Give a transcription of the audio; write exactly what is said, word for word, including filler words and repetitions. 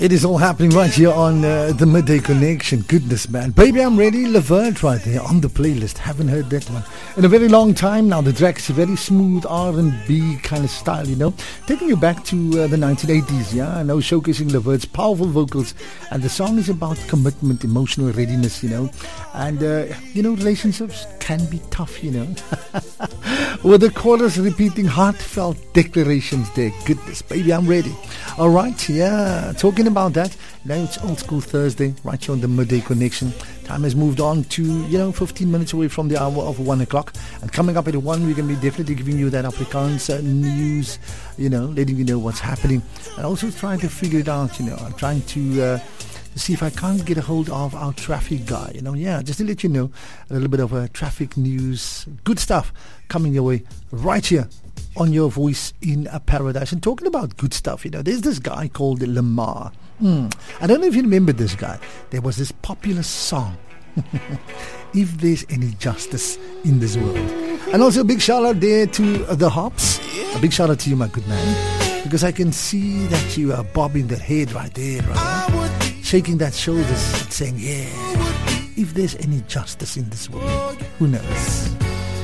It is all happening right here on uh, the Midday Connection. Goodness, man. Baby, I'm ready. Levert right there on the playlist. Haven't heard that one in a very long time now. The track's a very smooth R and B kind of style, you know. Taking you back to uh, the nineteen eighties, yeah. I know, showcasing Levert's powerful vocals. And the song is about commitment, emotional readiness, you know. And, uh, you know, relationships can be tough, you know. With the chorus repeating heartfelt declarations there. Goodness, baby, I'm ready. All right, yeah. Talking about that, now it's Old School Thursday, right here on the Midday Connection. Time has moved on to, you know, fifteen minutes away from the hour of one o'clock. And coming up at one, we're going to be definitely giving you that Afrikaans uh, news, you know, letting you know what's happening. And also trying to figure it out, you know. I'm trying to... Uh, to see if I can't get a hold of our traffic guy, you know, yeah, just to let you know, a little bit of uh, traffic news, good stuff coming your way right here on your voice in a paradise. And talking about good stuff, you know, there's this guy called Lamar. Mm. I don't know if you remember this guy. There was this popular song, If There's Any Justice in This World. And also a big shout out there to uh, the Hops. A big shout out to you, my good man, because I can see that you are bobbing that head right there, right? Shaking that shoulders, saying, yeah, if there's any justice in this world, who knows?